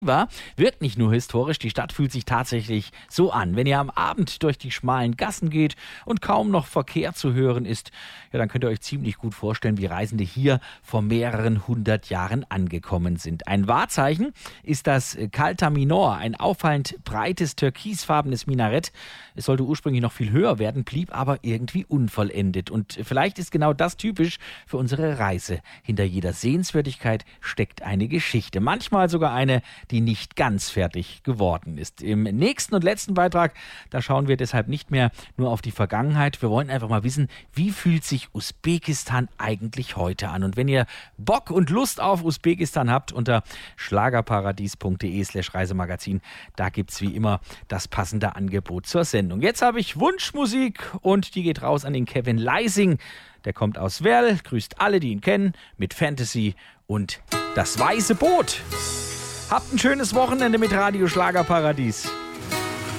war, wirkt nicht nur historisch, die Stadt fühlt sich tatsächlich so an. Wenn ihr am Abend durch die schmalen Gassen geht und kaum noch Verkehr zu hören ist, ja, dann könnt ihr euch ziemlich gut vorstellen, wie Reisende hier vor mehreren 100 Jahren angekommen sind. Ein Wahrzeichen ist das Calta Minor, ein auffallend breites türkisfarbenes Minarett. Es sollte ursprünglich noch viel höher werden, blieb aber irgendwie unvollendet. Und vielleicht ist genau das typisch für unsere Reise. Hinter jeder Sehenswürdigkeit steckt eine Geschichte, manchmal sogar eine, die nicht ganz fertig geworden ist. Im nächsten und letzten Beitrag, da schauen wir deshalb nicht mehr nur auf die Vergangenheit. Wir wollen einfach mal wissen, wie fühlt sich Usbekistan eigentlich heute an? Und wenn ihr Bock und Lust auf Usbekistan habt, unter schlagerparadies.de/Reisemagazin, da gibt's wie immer das passende Angebot zur Sendung. Jetzt habe ich Wunschmusik und die geht raus an den Kevin Leising. Der kommt aus Werl, grüßt alle, die ihn kennen, mit Fantasy und das weiße Boot. Habt ein schönes Wochenende mit Radio Schlagerparadies.